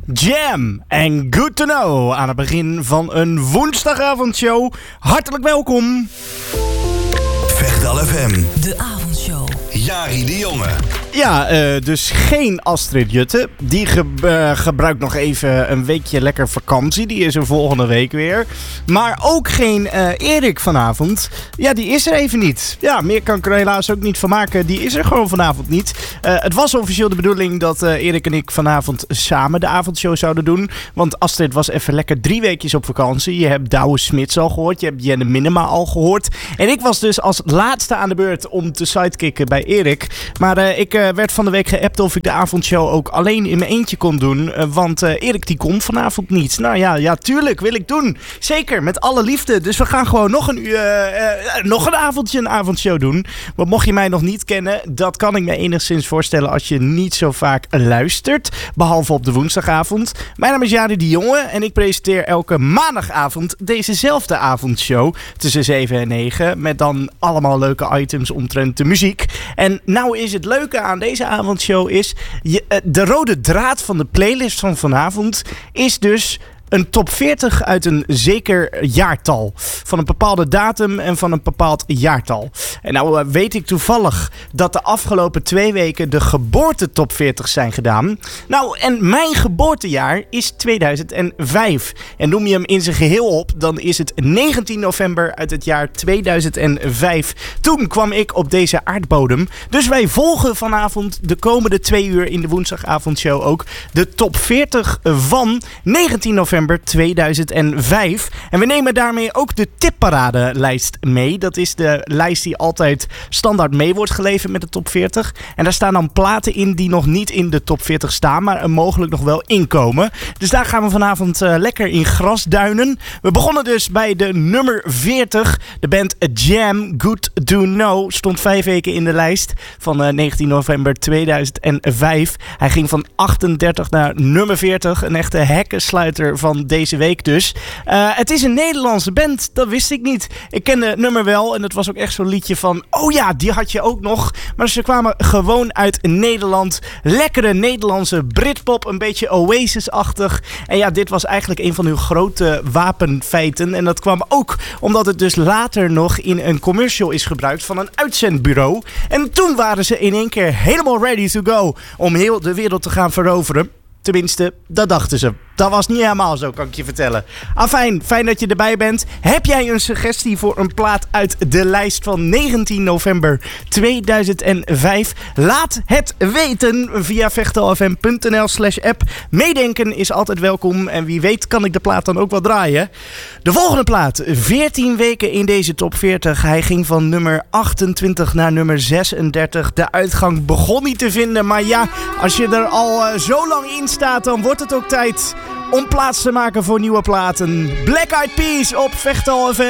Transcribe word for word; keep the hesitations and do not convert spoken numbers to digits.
Jam en Good to Know aan het begin van een woensdagavondshow. Hartelijk welkom. Vechtal F M. De avondshow. Jari de Jonge. Ja, uh, dus geen Astrid Jutte. Die ge- uh, gebruikt nog even een weekje lekker vakantie. Die is er volgende week weer. Maar ook geen uh, Erik vanavond. Ja, die is er even niet. Ja, meer kan ik er helaas ook niet van maken. Die is er gewoon vanavond niet. Uh, het was officieel de bedoeling dat uh, Erik en ik vanavond samen de avondshow zouden doen. Want Astrid was even lekker drie weekjes op vakantie. Je hebt Douwe Smits al gehoord. Je hebt Jenne Minema al gehoord. En ik was dus als laatste aan de beurt om te sidekicken bij Erik. Maar uh, ik uh, werd van de week geappt of ik de avondshow ook alleen in mijn eentje kon doen. Uh, want uh, Erik die komt vanavond niet. Nou ja, ja, tuurlijk wil ik doen. Zeker, met alle liefde. Dus we gaan gewoon nog een, uh, uh, nog een avondje een avondshow doen. Want mocht je mij nog niet kennen, dat kan ik me enigszins voorstellen als je niet zo vaak luistert. Behalve op de woensdagavond. Mijn naam is Jari de Jonge en ik presenteer elke maandagavond dezezelfde avondshow tussen zeven en negen. Met dan allemaal leuke items omtrent de muziek. En nou is het leuke aan deze avondshow is, je, de rode draad van de playlist van vanavond is dus een top veertig uit een zeker jaartal. Van een bepaalde datum en van een bepaald jaartal. En nou uh, weet ik toevallig dat de afgelopen twee weken de geboortetop veertig zijn gedaan. Nou, en mijn geboortejaar is tweeduizend vijf. En noem je hem in zijn geheel op, dan is het negentien november uit het jaar tweeduizend vijf. Toen kwam ik op deze aardbodem. Dus wij volgen vanavond de komende twee uur in de woensdagavondshow ook de top veertig van negentien november tweeduizend vijf. En we nemen daarmee ook de tipparadenlijst mee. Dat is de lijst die altijd standaard mee wordt geleverd met de top veertig. En daar staan dan platen in die nog niet in de top veertig staan, maar er mogelijk nog wel inkomen. Dus daar gaan we vanavond uh, lekker in grasduinen. We begonnen dus bij de nummer veertig. De band Jam, Good to Know, stond vijf weken in de lijst van uh, negentien november tweeduizend vijf. Hij ging van achtendertig naar nummer veertig. Een echte hekkensluiter van van deze week dus. Uh, het is een Nederlandse band, dat wist ik niet. Ik kende het nummer wel en het was ook echt zo'n liedje van, oh ja, die had je ook nog. Maar ze kwamen gewoon uit Nederland. Lekkere Nederlandse Britpop, een beetje Oasis-achtig. En ja, dit was eigenlijk een van hun grote wapenfeiten. En dat kwam ook omdat het dus later nog in een commercial is gebruikt van een uitzendbureau. En toen waren ze in één keer helemaal ready to go om heel de wereld te gaan veroveren. Tenminste, dat dachten ze. Dat was niet helemaal zo, kan ik je vertellen. Afijn, fijn dat je erbij bent. Heb jij een suggestie voor een plaat uit de lijst van negentien november tweeduizend vijf? Laat het weten via vechtalfm.nl slash app. Meedenken is altijd welkom. En wie weet kan ik de plaat dan ook wel draaien. De volgende plaat. veertien weken in deze top veertig. Hij ging van nummer achtentwintig naar nummer zesendertig. De uitgang begon niet te vinden. Maar ja, als je er al uh, zo lang in staat, dan wordt het ook tijd om plaats te maken voor nieuwe platen. Black Eyed Peas op Vechtal F M.